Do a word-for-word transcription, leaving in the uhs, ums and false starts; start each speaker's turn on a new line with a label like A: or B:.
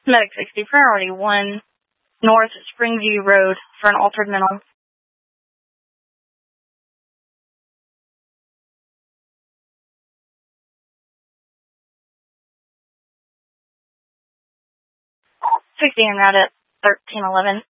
A: Medic sixty, priority one, North Springview Road for an altered mental. sixty en route at thirteen eleven.